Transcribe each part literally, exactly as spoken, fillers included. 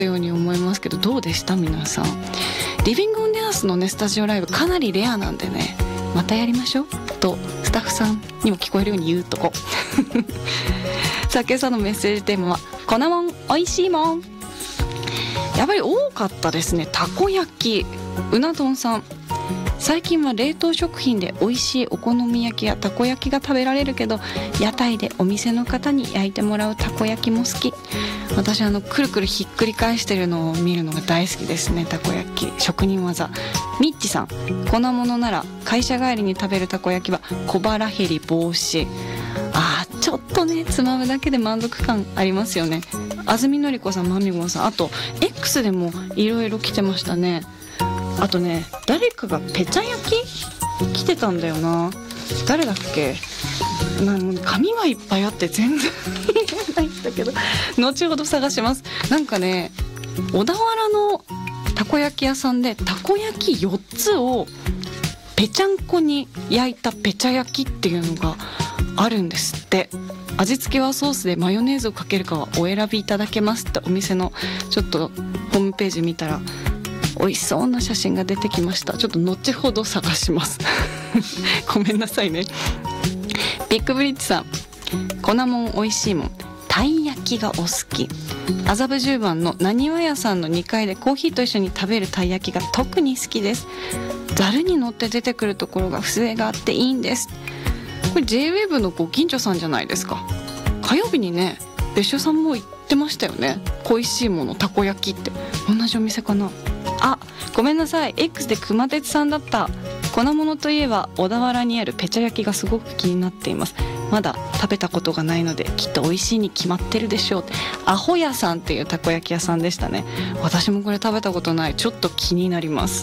ように思いますけど、どうでした皆さん。リビングオンデアースのねスタジオライブかなりレアなんでね、またやりましょうとスタッフさんにも聞こえるように言うとこさあ今朝のメッセージテーマは粉もんおいしいもん。やっぱり多かったですね。たこ焼き、うな丼さん、最近は冷凍食品で美味しいお好み焼きやたこ焼きが食べられるけど、屋台でお店の方に焼いてもらうたこ焼きも好き。私あのくるくるひっくり返してるのを見るのが大好きですね。たこ焼き職人技。ミッチさん、粉物なら会社帰りに食べるたこ焼きは小腹減り防止。あー、ちょっとねつまむだけで満足感ありますよね。安住のり子さん、まみごさん、あと X でもいろいろ来てましたね。あとね、誰かがペチャ焼き来てたんだよな。誰だっけな。紙がいっぱいあって全然言えないんだけど、後ほど探します。なんかね、小田原のたこ焼き屋さんでたこ焼きよっつをぺちゃんこに焼いたペチャ焼きっていうのがあるんですって。味付けはソースでマヨネーズをかけるかはお選びいただけますってお店のちょっとホームページ見たら美味しそうな写真が出てきました。ちょっと後ほど探しますごめんなさいね。ビッグブリッジさん、粉もんおいしいもん、たい焼きがお好き。麻布十番のなにわ屋さんのにかいでコーヒーと一緒に食べるたい焼きが特に好きです。ざるに乗って出てくるところが風情があっていいんです。これ ジェイウェーブ のご近所さんじゃないですか。火曜日にね別所さんも言ってましたよね。恋しいものたこ焼きって同じお店かな。あ、ごめんなさい、 X で熊鉄さんだった。粉物といえば小田原にあるペチャ焼きがすごく気になっています。まだ食べたことがないのできっと美味しいに決まってるでしょう。アホ屋さんっていうたこ焼き屋さんでしたね。私もこれ食べたことない。ちょっと気になります。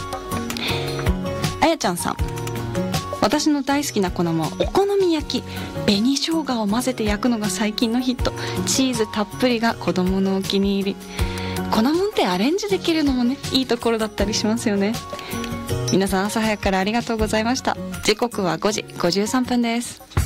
あやちゃんさん、私の大好きな粉もんお好み焼き、紅生姜を混ぜて焼くのが最近のヒット。チーズたっぷりが子供のお気に入り。粉もんってアレンジできるのもねいいところだったりしますよね。皆さん朝早くからありがとうございました。時刻はごじごじゅうさんぷんです。